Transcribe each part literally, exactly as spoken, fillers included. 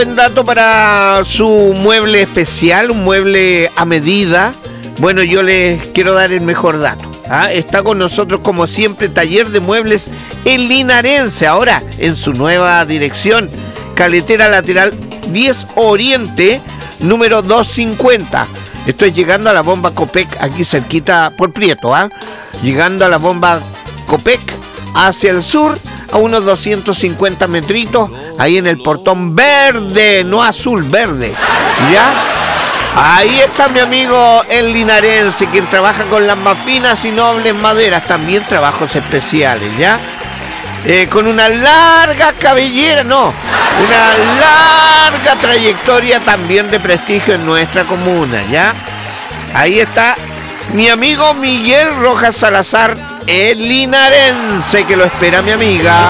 Buen dato para su mueble especial, un mueble a medida. Bueno, yo les quiero dar el mejor dato. ¿ah? Está con nosotros, como siempre, Taller de Muebles El Linarense. Ahora, en su nueva dirección, Carretera Lateral diez Oriente, número doscientos cincuenta. Estoy llegando a la bomba Copec, aquí cerquita por Prieto. ¿ah? Llegando a la bomba Copec hacia el sur, a unos doscientos cincuenta metritos, ahí en el portón verde, no azul, verde, ¿ya? Ahí está mi amigo el linarense, quien trabaja con las más finas y nobles maderas, también trabajos especiales, ¿ya? Eh, con una larga cabellera, no, una larga trayectoria también de prestigio en nuestra comuna, ¿ya? Ahí está mi amigo Miguel Rojas Salazar, el linarense, que lo espera mi amiga.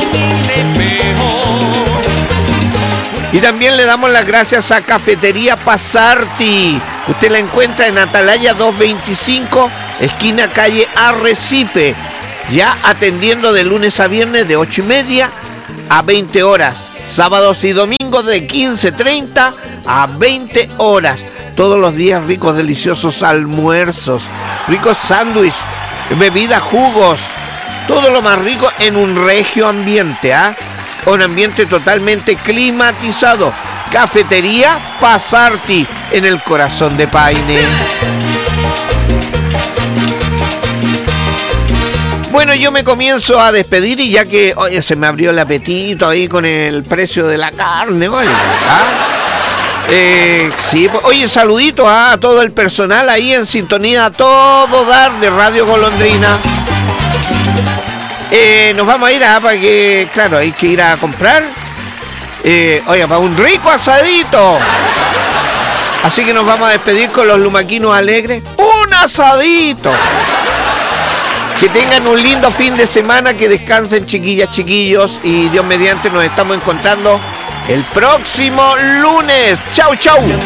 Y también le damos las gracias a Cafetería Pasarti. Usted la encuentra en Atalaya doscientos veinticinco, esquina calle Arrecife, ya atendiendo de lunes a viernes de ocho y media a veinte horas, sábados y domingos de quince treinta a veinte horas. Todos los días ricos, deliciosos almuerzos, ricos sándwiches, bebidas, jugos, todo lo más rico en un regio ambiente, ¿ah? ¿eh? Un ambiente totalmente climatizado. Cafetería Pasarti, en el corazón de Paine. Bueno, yo me comienzo a despedir y ya que, oye, se me abrió el apetito ahí con el precio de la carne, ¿vale? ¿Ah? Eh, sí, oye, saludito a todo el personal ahí en sintonía a todo dar de Radio Golondrina. Eh, nos vamos a ir a, para que, claro, hay que ir a comprar. Eh, oiga, para un rico asadito. Así que nos vamos a despedir con los lumaquinos alegres. ¡Un asadito! Que tengan un lindo fin de semana, que descansen, chiquillas, chiquillos, y Dios mediante nos estamos encontrando el próximo lunes. ¡Chau, chau!